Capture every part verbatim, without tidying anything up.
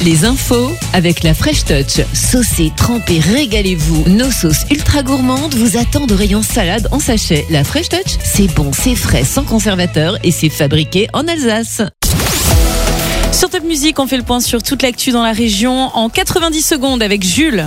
Les infos avec la Fresh Touch. Saucez, trempez, régalez-vous. Nos sauces ultra gourmandes vous attendent au rayon salade en sachet. La Fresh Touch, c'est bon, c'est frais, sans conservateur et c'est fabriqué en Alsace. Sur Top Music, on fait le point sur toute l'actu dans la région en quatre-vingt-dix secondes avec Jules.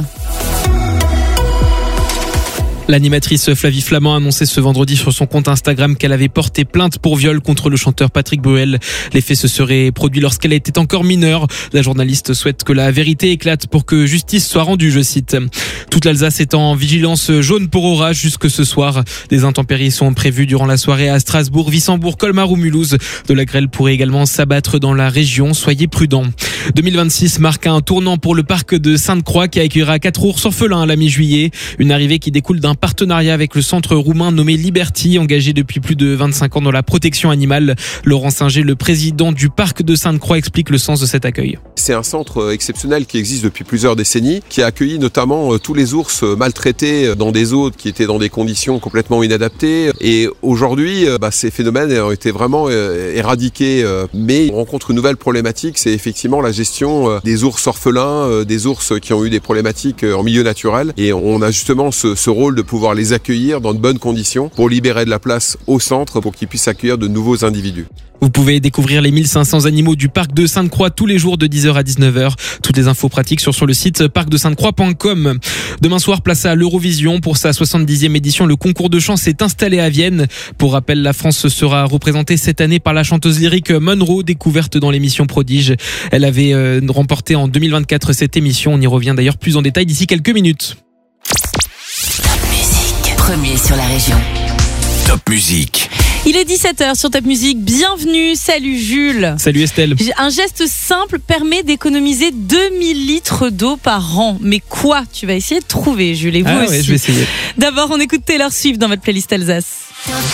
L'animatrice Flavie Flamand a annoncé ce vendredi sur son compte Instagram qu'elle avait porté plainte pour viol contre le chanteur Patrick Bruel. Les faits se seraient produits lorsqu'elle était encore mineure. La journaliste souhaite que la vérité éclate pour que justice soit rendue, je cite. Toute l'Alsace est en vigilance jaune pour orage jusque ce soir. Des intempéries sont prévues durant la soirée à Strasbourg, Wissembourg, Colmar ou Mulhouse. De la grêle pourrait également s'abattre dans la région. Soyez prudents. deux mille vingt-six marque un tournant pour le parc de Sainte-Croix qui accueillera quatre ours orphelins à la mi-juillet. Une arrivée qui découle d'un partenariat avec le centre roumain nommé Liberty, engagé depuis plus de vingt-cinq ans dans la protection animale. Laurent Singer, le président du parc de Sainte-Croix, explique le sens de cet accueil. C'est un centre exceptionnel qui existe depuis plusieurs décennies, qui a accueilli notamment tous les ours maltraités dans des eaux qui étaient dans des conditions complètement inadaptées. Et aujourd'hui, bah, ces phénomènes ont été vraiment éradiqués. Mais on rencontre une nouvelle problématique, c'est effectivement la gestion des ours orphelins, des ours qui ont eu des problématiques en milieu naturel. Et on a justement ce, ce rôle de pouvoir les accueillir dans de bonnes conditions pour libérer de la place au centre pour qu'ils puissent accueillir de nouveaux individus. Vous pouvez découvrir les mille cinq cents animaux du parc de Sainte-Croix tous les jours de dix heures à dix-neuf heures. Toutes les infos pratiques sont sur le site parc de sainte croix point com. Demain soir, place à l'Eurovision. Pour sa soixante-dixième édition, le concours de chant s'est installé à Vienne. Pour rappel, la France sera représentée cette année par la chanteuse lyrique Monroe, découverte dans l'émission Prodige. Elle avait euh, remporté en deux mille vingt-quatre cette émission. On y revient d'ailleurs plus en détail d'ici quelques minutes. Top Music, premier sur la région. Top Music. Il est dix-sept heures sur Top Music. Bienvenue. Salut Jules. Salut Estelle. Un geste simple permet d'économiser deux mille litres d'eau par an. Mais quoi? Tu vas essayer de trouver, Jules, et vous ah aussi. Ouais, je vais essayer. D'abord, on écoute Taylor Swift dans votre playlist Alsace. Top